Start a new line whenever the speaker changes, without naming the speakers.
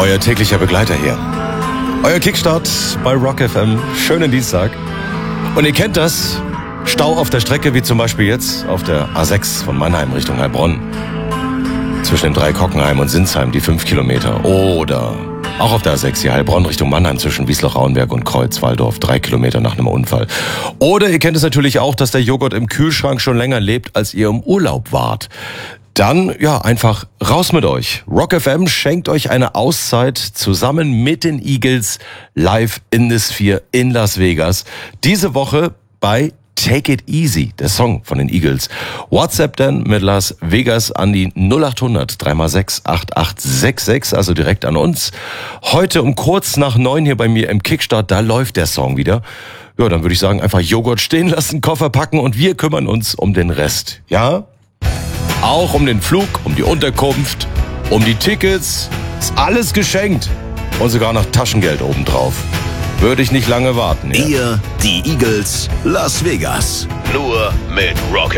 euer täglicher Begleiter hier. Euer Kickstart bei Rock FM. Schönen Dienstag. Und ihr kennt das. Stau auf der Strecke, wie zum Beispiel jetzt auf der A6 von Mannheim Richtung Heilbronn. Zwischen den 3 Kockenheim und Sinsheim, die 5 Kilometer. Oder auch auf der A6 hier Heilbronn Richtung Mannheim zwischen Wiesloch-Rauenberg und Kreuz-Walldorf. 3 Kilometer nach einem Unfall. Oder ihr kennt es natürlich auch, dass der Joghurt im Kühlschrank schon länger lebt, als ihr im Urlaub wart. Dann, ja, einfach raus mit euch. Rock FM schenkt euch eine Auszeit zusammen mit den Eagles live in the Sphere in Las Vegas. Diese Woche bei Take It Easy, der Song von den Eagles. WhatsApp dann mit Las Vegas an die 0800 3x6 8866, also direkt an uns. Heute um kurz nach 9 hier bei mir im Kickstart, da läuft der Song wieder. Ja, dann würde ich sagen, einfach Joghurt stehen lassen, Koffer packen und wir kümmern uns um den Rest. Ja? Auch um den Flug, um die Unterkunft, um die Tickets. Ist alles geschenkt. Und sogar noch Taschengeld obendrauf. Würde ich nicht lange warten. Ja.
Ihr, die Eagles, Las Vegas. Nur mit Rock